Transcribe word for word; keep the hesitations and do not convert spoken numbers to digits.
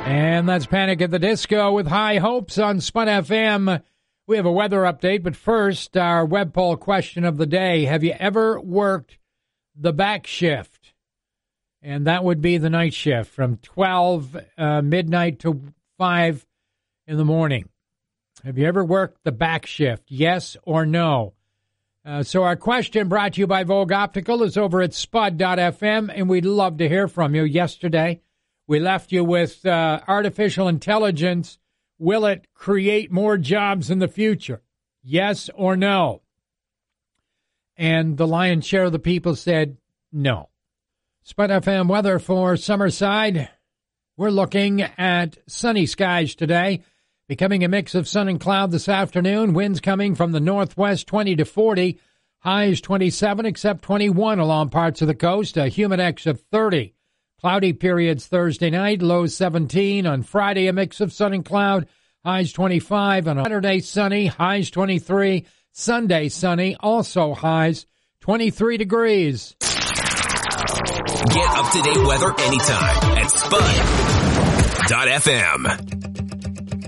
And that's Panic at the Disco with High Hopes on Spud F M. We have a weather update, but first, our web poll question of the day. Have you ever worked the back shift? And that would be the night shift from twelve uh, midnight to five in the morning. Have you ever worked the back shift? Yes or no? Uh, so our question, brought to you by Vogue Optical, is over at spud dot f m, and we'd love to hear from you. Yesterday, we left you with uh, artificial intelligence. Will it create more jobs in the future? Yes or no? And the lion's share of the people said no. Spud F M weather for Summerside. We're looking at sunny skies today, becoming a mix of sun and cloud this afternoon. Winds coming from the northwest, twenty to forty. Highs twenty-seven, except twenty-one along parts of the coast. A humidex of thirty. Cloudy periods Thursday night, lows seventeen. On Friday, a mix of sun and cloud, highs twenty-five. On Saturday, sunny, highs twenty-three. Sunday, sunny, also highs twenty-three degrees. Get up-to-date weather anytime at spud dot f m.